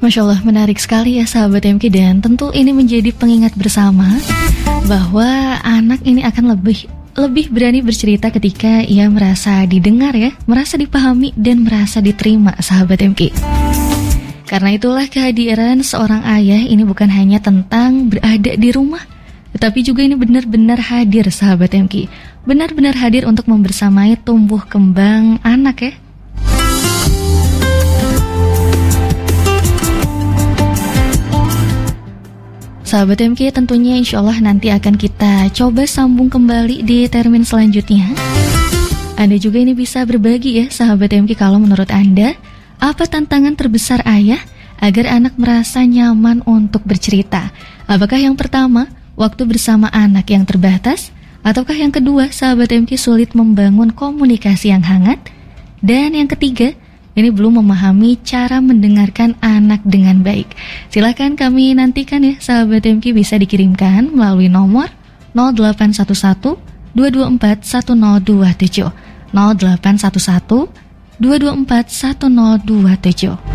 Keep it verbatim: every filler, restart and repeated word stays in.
Masya Allah, menarik sekali ya sahabat M K, dan tentu ini menjadi pengingat bersama bahwa anak ini akan lebih lebih berani bercerita ketika ia merasa didengar ya, merasa dipahami dan merasa diterima sahabat M K. Karena itulah kehadiran seorang ayah ini bukan hanya tentang berada di rumah, tetapi juga ini benar-benar hadir sahabat M K. Benar-benar hadir untuk membersamai tumbuh kembang anak ya. Sahabat M K, tentunya insya Allah nanti akan kita coba sambung kembali di termin selanjutnya. Anda juga ini bisa berbagi ya sahabat M K, kalau menurut Anda, apa tantangan terbesar ayah agar anak merasa nyaman untuk bercerita? Apakah yang pertama, waktu bersama anak yang terbatas? Ataukah yang kedua, sahabat M K, sulit membangun komunikasi yang hangat? Dan yang ketiga, ini belum memahami cara mendengarkan anak dengan baik. Silakan kami nantikan ya sahabat M K, bisa dikirimkan melalui nomor nol delapan satu satu dua dua empat satu nol dua tujuh nol delapan satu satu dua dua empat satu nol dua tujuh.